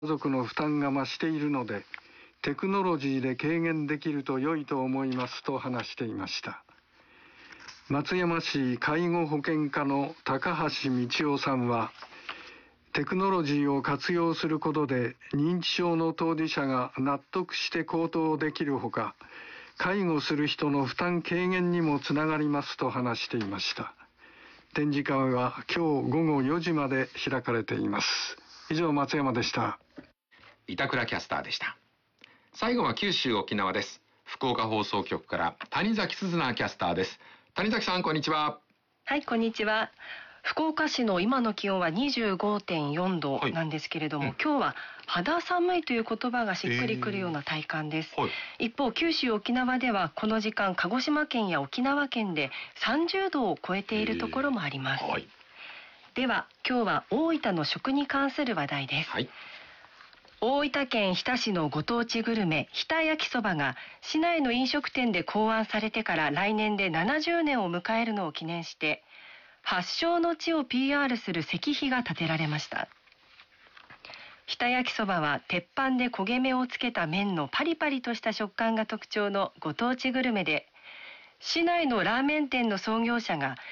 家族の負担が増しているので、テクノロジーで軽減できると良いと思いますと話していました。松山市介護保険課の高橋道夫さんは、テクノロジーを活用することで認知症の当事者が納得して行動できるほか、介護する人の負担軽減にもつながりますと話していました。展示会は今日午後4時まで開かれています。以上、松山でした。 板倉キャスターでした。最後は九州沖縄です。福岡放送局から谷崎鈴奈キャスターです。谷崎さん、こんにちは。 はい、こんにちは。福岡市の今の気温は 25.4 度なんですけれども、今日は肌寒いという言葉がしっくりくるような体感です。一方、九州沖縄ではこの時間、鹿児島県や沖縄県で30度を超えているところもあります。では今日は大分の食に関する話題です。大分県日田市のご当地グルメ、日田焼きそばが市内の飲食店で考案されてから来年で70年を迎えるのを記念して、発祥の地を PR する石碑が建てられました。日田焼きそばは鉄板で焦げ目をつけた麺のパリパリとした食感が特徴のご当地グルメで、市内のラーメン店の創業者が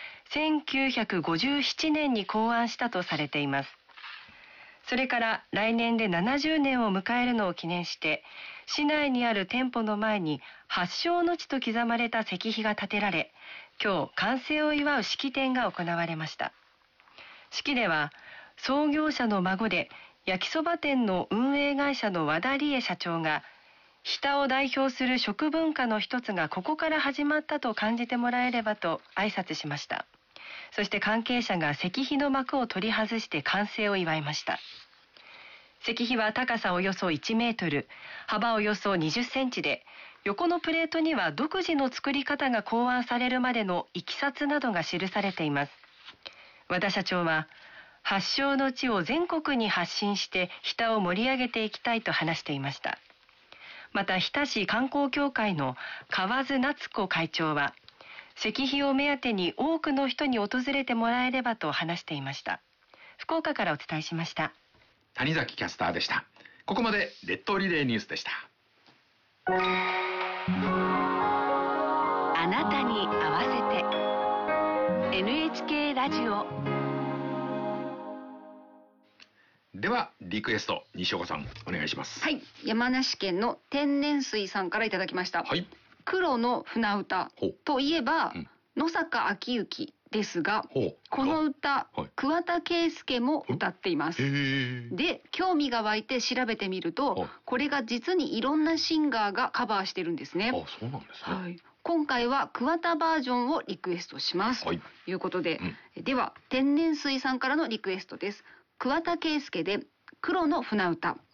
1957年に考案したとされています。それから来年で70年を迎えるのを記念して、市内にある店舗の前に発祥の地と刻まれた石碑が建てられ、今日完成を祝う式典が行われました。式では創業者の孫で焼きそば店の運営会社の和田理恵社長が、日田を代表する食文化の一つがここから始まったと感じてもらえればと挨拶しました。そして関係者が石碑の幕を取り外して完成を祝いました。石碑は高さおよそ1メートル、幅およそ20センチで、横のプレートには独自の作り方が考案されるまでのいきさつなどが記されています。和田社長は、発祥の地を全国に発信して日田を盛り上げていきたいと話していました。また日田市観光協会の河津夏子会長は、石碑を目当てに多くの人に訪れてもらえればと話していました。福岡からお伝えしました。 谷崎キャスターでした。ここまで列島リレーニュースでした。 あなたに合わせて NHK ラジオ。 ではリクエスト、西岡さんお願いします。 はい、山梨県の天然水さんからいただきました。黒の船歌といえば、野坂昭之ですが、この歌、桑田佳祐も歌っています。で、興味が湧いて調べてみると、これが実にいろんなシンガーがカバーしてるんですね。 そうなんですね。 今回は桑田バージョンをリクエストします。ということで、では天然水さんからのリクエストです。桑田佳祐で黒の船歌。